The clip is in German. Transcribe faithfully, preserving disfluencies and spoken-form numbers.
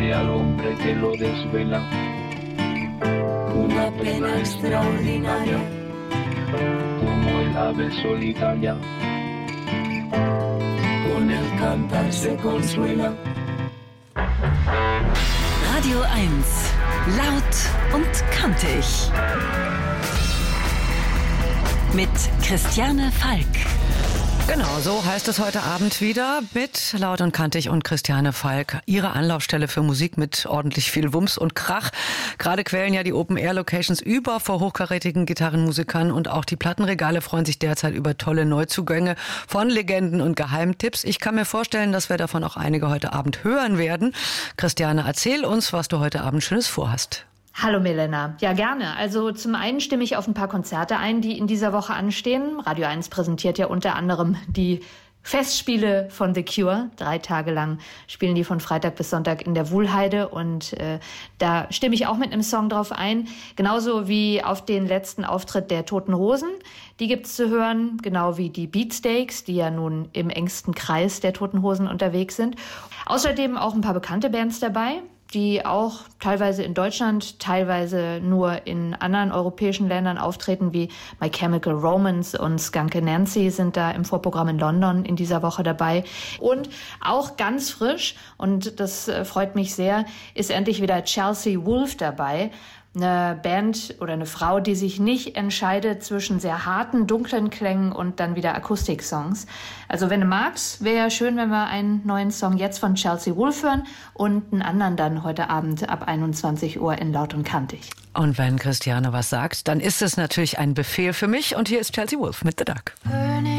frente al hombre que lo desvela. Una pena extraordinaria, Como el ave solitaria, con el cantar se consuela. Radio eins. Laut und kantig. Mit Christiane Falk. Genau, so heißt es heute Abend wieder mit Laut und Kantig und Christiane Falk. Ihre Anlaufstelle für Musik mit ordentlich viel Wumms und Krach. Gerade quellen ja die Open-Air-Locations über vor hochkarätigen Gitarrenmusikern und auch die Plattenregale freuen sich derzeit über tolle Neuzugänge von Legenden und Geheimtipps. Ich kann mir vorstellen, dass wir davon auch einige heute Abend hören werden. Christiane, erzähl uns, was du heute Abend Schönes vorhast. Hallo Milena. Ja, gerne. Also zum einen stimme ich auf ein paar Konzerte ein, die in dieser Woche anstehen. Radio eins präsentiert ja unter anderem die Festspiele von The Cure. Drei Tage lang spielen die von Freitag bis Sonntag in der Wuhlheide und äh, da stimme ich auch mit einem Song drauf ein. Genauso wie auf den letzten Auftritt der Toten Hosen. Die gibt's zu hören, genau wie die Beatsteaks, die ja nun im engsten Kreis der Toten Hosen unterwegs sind. Außerdem auch ein paar bekannte Bands dabei, die auch teilweise in Deutschland, teilweise nur in anderen europäischen Ländern auftreten, wie My Chemical Romance und Skunky Nancy sind da im Vorprogramm in London in dieser Woche dabei. Und auch ganz frisch, und das freut mich sehr, ist endlich wieder Chelsea Wolfe dabei. Eine Band oder eine Frau, die sich nicht entscheidet zwischen sehr harten, dunklen Klängen und dann wieder Akustik-Songs. Also wenn du magst, wäre ja schön, wenn wir einen neuen Song jetzt von Chelsea Wolfe hören und einen anderen dann heute Abend ab einundzwanzig Uhr in Laut und Kantig. Und wenn Christiane was sagt, dann ist es natürlich ein Befehl für mich. Und hier ist Chelsea Wolfe mit The Duck.